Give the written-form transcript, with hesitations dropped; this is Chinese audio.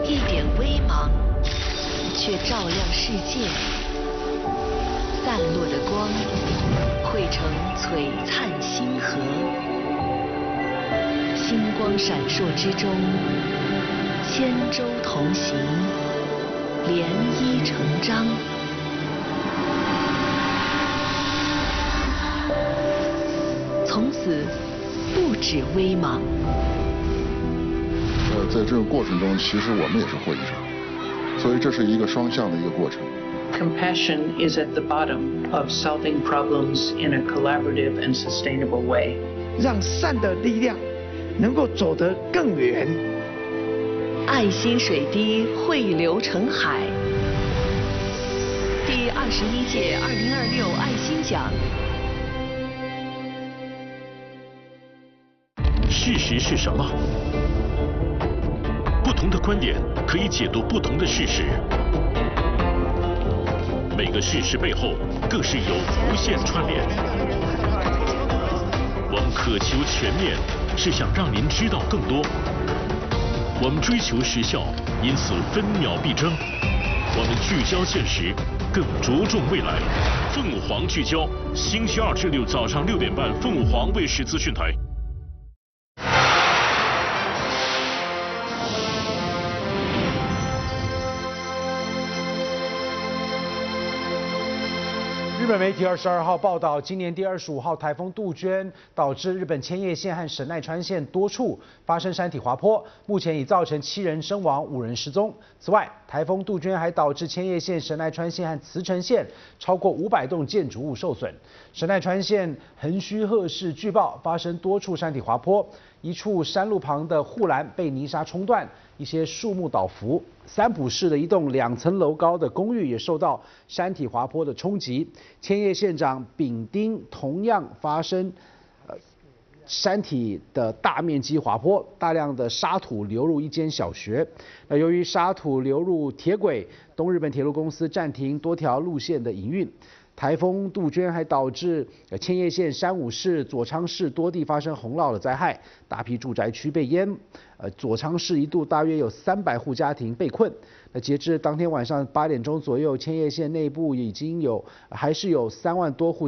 一点微芒，却照亮世界。散落的光，汇成璀璨星河。星光闪烁之中，千舟同行，涟漪成章。从此，不止微芒。 在这个过程中，其实我们也是获益者，所以这是一个双向的一个过程。 Compassion is at the bottom of solving problems in a collaborative and sustainable way. 让善的力量能够走得更远。 爱心水滴汇流成海。第21届2026爱心奖。 事实是什么？不同的观点可以解读不同的事实。每个事实背后更是有无限串联。我们渴求全面，是想让您知道更多。我们追求实效，因此分秒必争。我们聚焦现实，更着重未来。凤凰聚焦，星期2至6早上6点半，凤凰卫视资讯台。 日本媒体22号报道，今年第25号台风杜鹃导致日本千叶县和神奈川县多处发生山体滑坡，目前已造成7人身亡、5人失踪。此外，台风杜鹃还导致千叶县、神奈川县和茨城县超过500栋建筑物受损。神奈川县横须贺市据报发生多处山体滑坡，一处山路旁的护栏被泥沙冲断，一些树木倒伏。三浦市的一栋2层楼高的公寓也受到山体滑坡的冲击。千叶县长丙丁同样发生山体的大面积滑坡，大量的沙土流入一间小学。那由于沙土流入铁轨，东日本铁路公司暂停多条路线的营运。台风杜鹃还导致千叶县山武市、佐仓市多地发生洪涝的灾害，大批住宅区被淹。佐仓市一度大约有300户家庭被困。那截至当天晚上8点钟左右，千叶县内部还是有3万多户